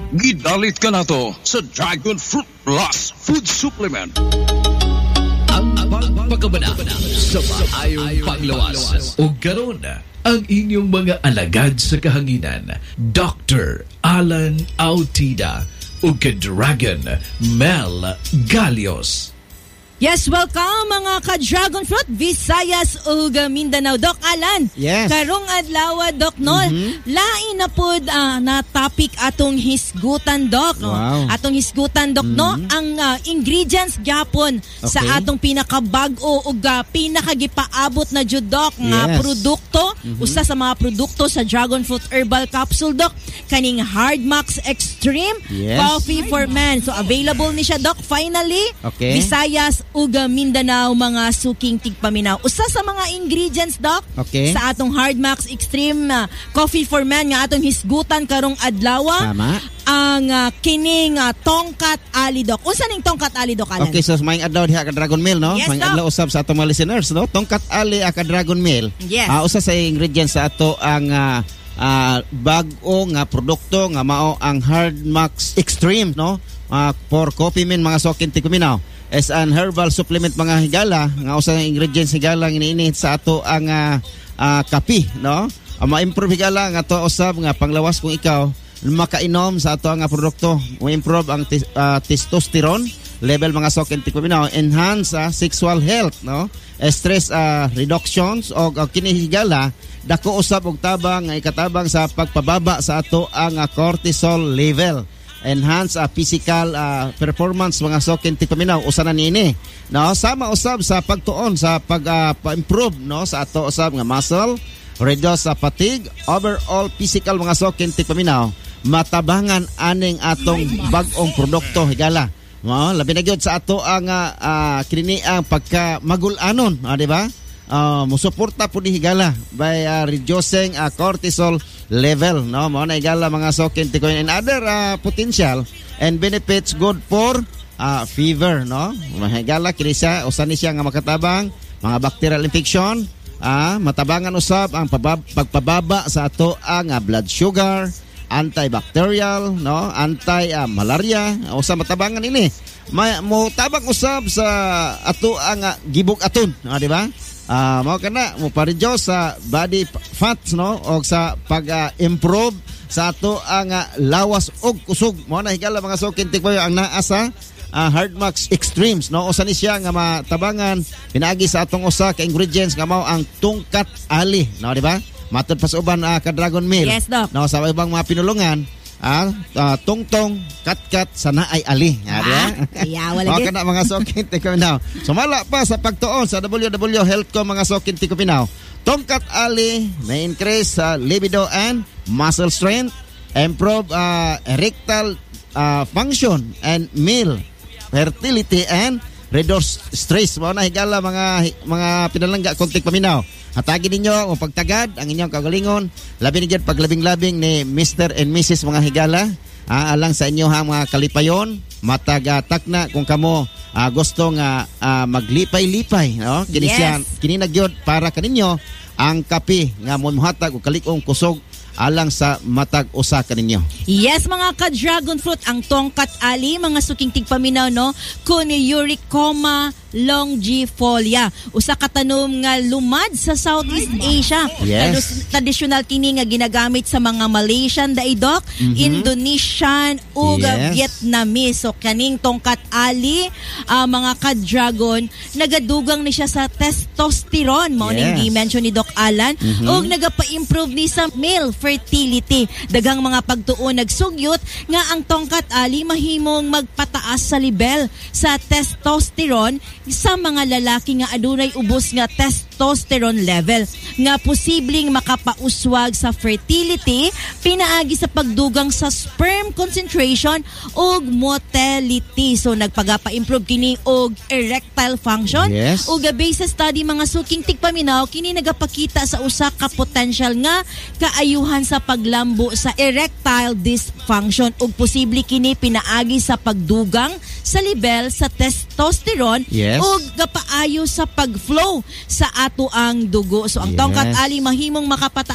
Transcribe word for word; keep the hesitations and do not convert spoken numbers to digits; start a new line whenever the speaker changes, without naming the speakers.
Gidalit ka na to sa Dragon Fruit Plus Food Supplement.
Ang pagpagabana sa maayong panglawas. O garon ang inyong mga alagad sa kahanginan, Doctor Alan Autida o ka-Dragon Mel Galios.
Yes, welcome mga ka-Dragon Fruit, Visayas ug Mindanao. Doc Alan,
yes.
Karong adlaw, Doc Nol, mm-hmm. lain na pod uh, na topic atong hisgutan, Doc.
Wow.
Atong hisgutan, Doc, mm-hmm. no? Ang uh, ingredients gyapon okay. sa atong pinakabag-o ug uh, pinakagipaabot na jud, Doc, nga
yes.
produkto. Mm-hmm. Usa sa mga produkto sa Dragon Fruit Herbal Capsule, Doc, kaning Hard Max Extreme yes. Coffee for Men. So available ni siya, Doc, finally.
Okay.
Visayas uga Mindanao, mga suking tigpaminaw. Usa sa mga ingredients, Doc,
okay.
sa atong Hard Max Extreme uh, Coffee for Men nga atong hisgutan karong adlaw.
Tama.
Ang uh, kining uh, tongkat ali, Doc. Unsa ning tongkat ali, Doc Alan?
Okay, so maing adlaw diha ka Dragon Meal, no?
Yes,
maing adlaw usab sa atong mga listeners, no? Tongkat ali ka Dragon Meal.
Yes.
Uh, usa sa ingredients sa ato ang uh, uh, bag-o nga produkto nga mao ang Hard Max Extreme, no? Uh, for coffee men mga sokin tikuminaw. As an herbal supplement mga higala nga usa nga ingredients higala nga iniinit sa ato ang uh, uh, kape, no? Uh, ma-improve higala nga to usab nga panglawas kung ikaw makainom sa ato nga produkto, ma-improve ang tis, uh, testosterone level mga sokin tikuminaw, enhance uh, sexual health, no? Stress uh, reductions o uh, kini higala dako usab og tabang nga ikatabang sa pagpababa sa ato ang uh, cortisol level. Enhance uh, physical uh, performance mga sokin tipaminaw usa na niini, no? Sama usab sa pagtuon sa pag uh, pa-improve, no, sa ato usab nga muscle, reduce sa fatigue, overall physical mga sokin tipaminaw, matabangan aning atong bag-ong produkto higala, no? Labi na gyud sa ato ang uh, uh, kini ang pagka magul-anon, ah, di ba? Uh, musuporta po di higala by uh, reducing uh, cortisol level, no? Mao na higala mga sokin tikoy and other uh, potential and benefits good for uh, fever, no? Mahigala kini siya usa ni siya nga makatabang mga bacterial infection, ah, matabangan usab ang pabab- pagpababa sa ato ang uh, blood sugar, antibacterial, no? Anti uh, malaria, usa matabangan ini. May mo tabang usab sa ato ang uh, gibog aton, ah, di ba? Ah, uh, mao kana mo pa-reduce sa body fats, no, o sa pag-improve uh, sa ato ang uh, lawas og kusog. Mao na higala mga sokin tikbayo ang naa sa uh, Hard Max Extremes, no? Usa ni siya nga matabangan pinaagi sa atong usa ka ingredients nga mao ang tungkat ali, no, di ba? Matud pa sa uban uh, ka Dragon Meal.
Yes, Doc.
No, sa ibang mga pinulungan, ah, uh, tungtong katkat sana ay ali.
Ah, kaya wala
gyud. Kana mga sokin tikuminaw. Sumala pa sa pagtuon sa w w w dot health ko mga sokin tikuminaw. Tongkat ali may increase sa uh, libido and muscle strength, improve uh, erectile uh, function and male fertility and reduce stress. Mao na higala mga mga pinalangga kontik paminaw. Hatagin ninyo ang pagtagad ang inyong kagalingon, labi ni paglabing-labing ni Mister and Missus mga higala, ah, alang sa inyo ha mga kalipayon, matagatak na kung kamo ah, gusto nga ah, maglipay-lipay, no? Kini siya,
yes.
kini nagyod para kaninyo ang kape nga momuhatag og kalig-ong kusog alang sa matag usa kaninyo.
Yes, mga ka-Dragon Fruit, ang tongkat ali, mga suking tigpaminaw, no? Coniuricoma longifolia. Usa ka tanom nga lumad sa Southeast Asia.
Yes.
Traditional kini nga ginagamit sa mga Malaysian daidok, mm-hmm. Indonesian ug
yes.
Vietnamese. So kaning tongkat ali, uh, mga ka-Dragon, nagadugang ni siya sa testosterone, mao
yes.
ning gi-mention ni Doc Alan, mm-hmm. ug nagapa-improve ni sa male fertility. Daghang mga pagtuon nagsugyot nga ang tongkat ali mahimong magpataas sa level sa testosterone sa mga lalaki nga adunay ubos nga testosterone level nga posibleng makapauswag sa fertility, pinaagi sa pagdugang sa sperm concentration ug motility. So nagpagapa-improve kini og erectile function.
Yes.
Ug base sa study mga suking tigpaminaw, kini nagapakita sa usa ka potential nga kaayuhan sa paglambo sa erectile dysfunction ug posible kini pinaagi sa pagdugang sa level sa testosterone.
Yes.
O gapaayo sa pag-flow sa ato ang dugo. So ang
yes.
tongkat ali mahimong makapata